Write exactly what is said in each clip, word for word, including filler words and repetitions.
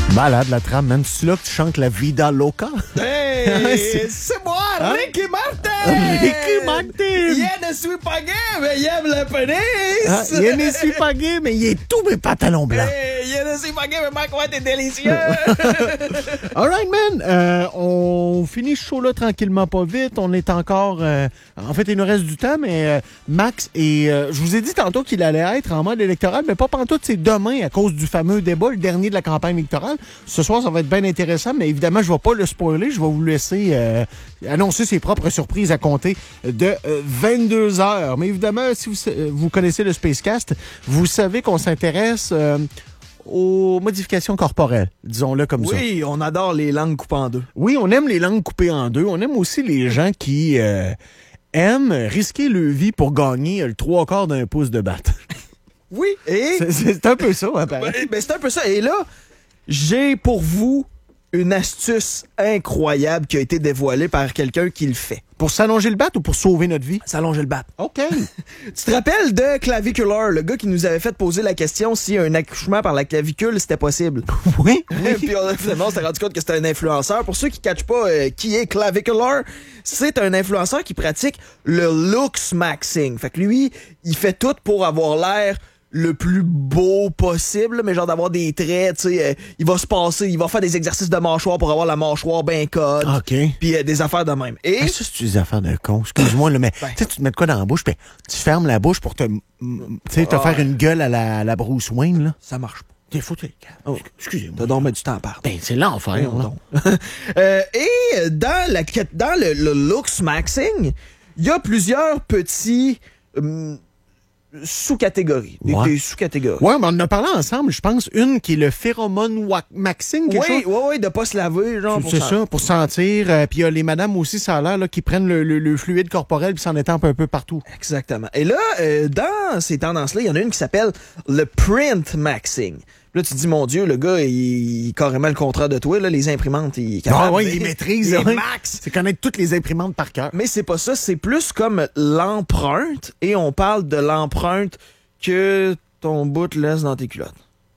Malade, la trame, man. C'est là que tu chantes la Vida Loca? Hey, c'est moi, hein? Ricky Martin! Ricky Martin! Il ne suis pas gay, mais il aime le pénis! Ah, il ne suis pas gay, mais il est tous mes pantalons blancs. Hey, il ne suis pas gay, mais ma quoi, t'es délicieux! All right, man. Euh, on finit ce show-là tranquillement, pas vite. On est encore... Euh, en fait, il nous reste du temps, mais euh, Max, et euh, je vous ai dit tantôt qu'il allait être en mode électoral, mais pas pantoute, c'est demain à cause du fameux débat, le dernier de la campagne électorale. Ce soir, ça va être bien intéressant, mais évidemment, je ne vais pas le spoiler. Je vais vous laisser euh, annoncer ses propres surprises à compter de euh, vingt-deux heures. Mais évidemment, si vous, euh, vous connaissez le Spacecast, vous savez qu'on s'intéresse euh, aux modifications corporelles, disons-le comme oui, ça. Oui, on adore les langues coupées en deux. Oui, on aime les langues coupées en deux. On aime aussi les gens qui euh, aiment risquer leur vie pour gagner le trois quarts d'un pouce de batte. Oui, et... C'est, c'est un peu ça, hein, pareil. Ben, ben, c'est un peu ça. Et là, j'ai pour vous une astuce incroyable qui a été dévoilée par quelqu'un qui le fait. Pour s'allonger le bat ou pour sauver notre vie? S'allonger le bat. OK. Tu te rappelles de Clavicular, le gars qui nous avait fait poser la question si un accouchement par la clavicule, c'était possible? Oui. oui. Puis on, finalement, on s'est rendu compte que c'était un influenceur. Pour ceux qui ne catchent pas euh, qui est Clavicular, c'est un influenceur qui pratique le looks maxing. Fait que lui, il fait tout pour avoir l'air le plus beau possible, mais genre d'avoir des traits, tu sais, euh, il va se passer, il va faire des exercices de mâchoire pour avoir la mâchoire bien code. OK. Puis euh, des affaires de même. Et ah, ça, c'est des affaires de con. Excuse-moi, là, mais ben. tu sais, tu te mets de quoi dans la bouche, puis tu fermes la bouche pour te, tu sais, te ah, faire une gueule à la, à la Bruce Wayne, là. ça marche pas. T'es foutu. Oh, excusez-moi. T'as donc mis du temps à perdre. Ben, c'est l'enfer, là. euh, et dans, la, dans le, le looks maxing, il y a plusieurs petits... Hum, sous-catégories. Des, ouais. des sous-catégories. Ouais, mais on en a parlé ensemble, je pense. Une qui est le phéromone maxing, quelque oui, chose. Oui, oui, de pas se laver, genre. C'est ça, pour sentir. Euh, puis il y a les madames aussi, ça a l'air, là, qui prennent le, le, le fluide corporel puis s'en étampent un peu partout. Exactement. Et là, euh, dans ces tendances-là, il y en a une qui s'appelle le print maxing. Là, tu te dis, mon Dieu, le gars, il, il carrément le contrat de toi, là, les imprimantes, il est capable. Ah oui, il maîtrise. Il ouais. max. C'est connaître toutes les imprimantes par cœur. Mais c'est pas ça, c'est plus comme l'empreinte, et on parle de l'empreinte que ton bout te laisse dans tes culottes.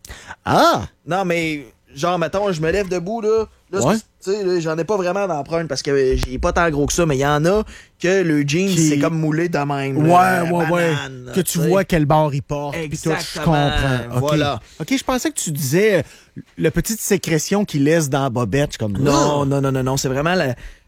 Ah! Non, mais, genre, mettons, je me lève debout, là, là ouais. tu sais, j'en ai pas vraiment d'empreinte, parce que j'ai pas tant gros que ça, mais il y en a que le jean, Qui... c'est comme moulé de même. Ouais, là, ouais, banane, ouais. là, que tu t'sais. vois quel bord il porte. Exactement. Tout, je comprends. Okay. Voilà. OK, je pensais que tu disais euh, la petite sécrétion qu'il laisse dans la bobette. Comme... Non, non, non, non, non. C'est vraiment la,